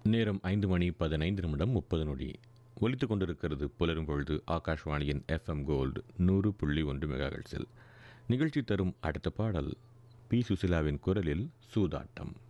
நேரம் 5:15 ஒலித்துக் கொண்டிருக்கிறது. புலரும் பொழுது ஆகாஷ்வாணியின் FM கோல்டு 100.1 மெகாஹெர்ட்ஸில். நிகழ்ச்சி தரும் அடுத்த பாடல் பி. சுசிலாவின் குரலில் சூதாட்டம்.